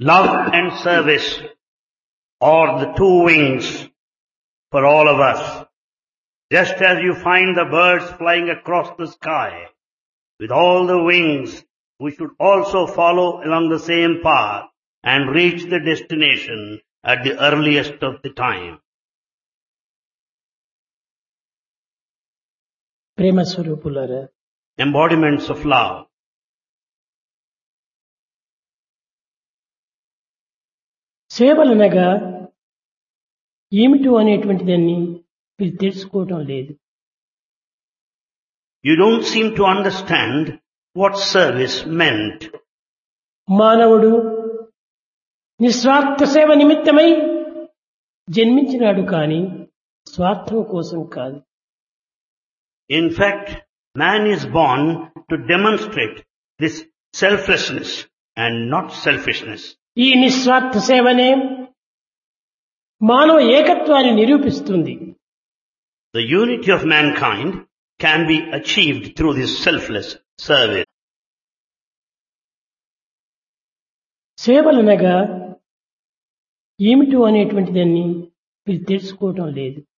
Love and service are the two wings for all of us. Just as you find the birds flying across the sky with all the wings, we should also follow along the same path and reach the destination at the earliest of the time. ప్రేమ స్వరూపులారా, Embodiments of love. సేవలనగా ఏమిటో అనేటువంటి దాన్ని మీరు తెలుసుకోవటం లేదు. You don't seem to understand what service meant. మానవుడు నిస్వార్థ సేవ నిమిత్తమై జన్మించినాడు కానీ స్వార్థం కోసం కాదు. In fact, man is born to demonstrate this selflessness and not selfishness. ఈ నిస్వార్థ సేవనే మానవ ఏకత్వాన్ని నిరూపిస్తుంది. The unity of mankind can be achieved through this selfless service. సేవలనగా ఏమిటో అనేటువంటి దాన్ని మీరు తెలుసుకోవటం లేదు.